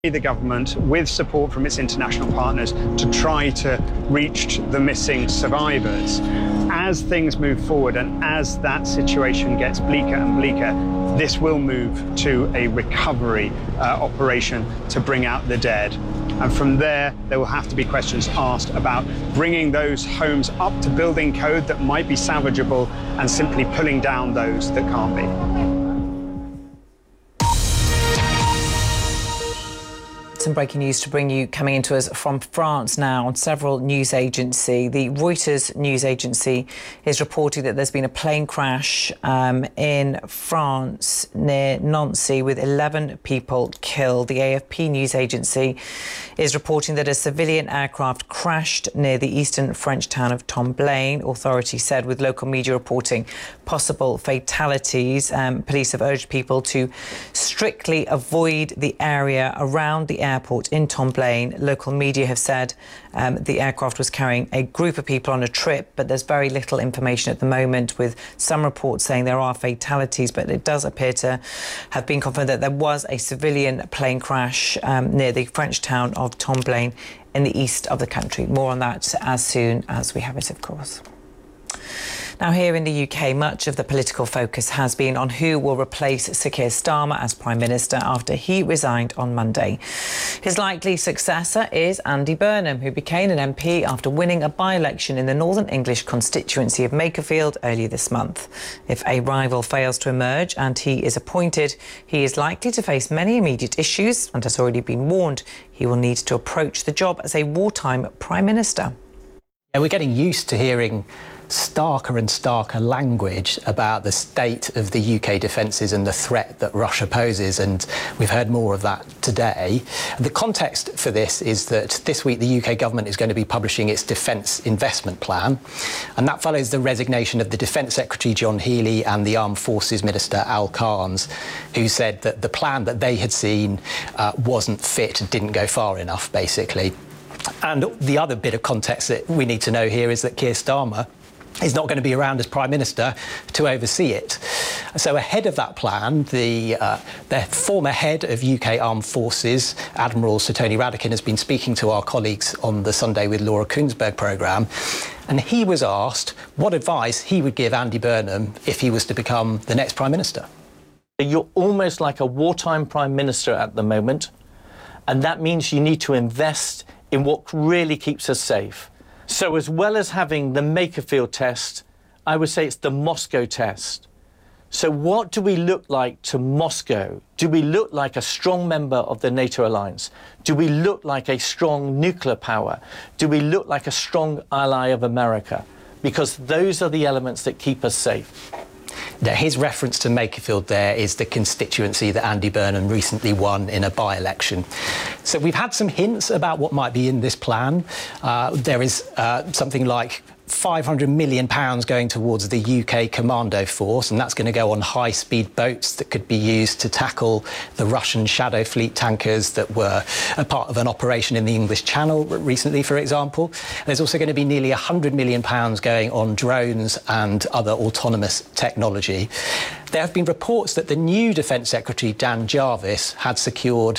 the government, with support from its international partners, to try to reach the missing survivors. As things move forward and as that situation gets bleaker and bleaker, this will move to a recovery operation to bring out the dead. And from there will have to be questions asked about bringing those homes up to building code that might be salvageable and simply pulling down those that can't be. Some breaking news to bring you coming into us from France now on several news agencies. The Reuters news agency is reporting that there's been a plane crash in France near Nancy with 11 people killed. The AFP news agency is reporting that a civilian aircraft crashed near the eastern French town of Tomblaine, authorities said, with local media reporting possible fatalities. Police have urged people to strictly avoid the area around the airport in Tomblaine. Local media have said the aircraft was carrying a group of people on a trip, but there's very little information at the moment, with some reports saying there are fatalities, but it does appear to have been confirmed that there was a civilian plane crash near the French town of Tomblaine in the east of the country. More on that as soon as we have it, of course. Now, here in the UK, much of the political focus has been on who will replace Sir Keir Starmer as Prime Minister after he resigned on Monday. His likely successor is Andy Burnham, who became an MP after winning a by-election in the Northern English constituency of Makerfield earlier this month. If a rival fails to emerge and he is appointed, he is likely to face many immediate issues and has already been warned he will need to approach the job as a wartime Prime Minister. Yeah, we're getting used to hearing starker and starker language about the state of the UK defences and the threat that Russia poses, and we've heard more of that today. The context for this is that this week the UK government is going to be publishing its defence investment plan, and that follows the resignation of the Defence Secretary John Healey and the Armed Forces Minister Al Carnes, who said that the plan that they had seen wasn't fit and didn't go far enough, basically. And the other bit of context that we need to know here is that Keir Starmer is not going to be around as Prime Minister to oversee it. So ahead of that plan, the former head of UK Armed Forces, Admiral Sir Tony Radakin, has been speaking to our colleagues on the Sunday with Laura Kuenssberg programme, and he was asked what advice he would give Andy Burnham if he was to become the next Prime Minister. You're almost like a wartime Prime Minister at the moment, and that means you need to invest in what really keeps us safe. So as well as having the Makerfield test, I would say it's the Moscow test. So what do we look like to Moscow? Do we look like a strong member of the NATO alliance? Do we look like a strong nuclear power? Do we look like a strong ally of America? Because those are the elements that keep us safe. Now, his reference to Makerfield there is the constituency that Andy Burnham recently won in a by-election. So we've had some hints about what might be in this plan. There is something like £500 million going towards the UK Commando Force, and that's going to go on high-speed boats that could be used to tackle the Russian Shadow Fleet tankers that were a part of an operation in the English Channel recently, for example. There's also going to be nearly £100 million going on drones and other autonomous technology. There have been reports that the new Defence Secretary, Dan Jarvis, had secured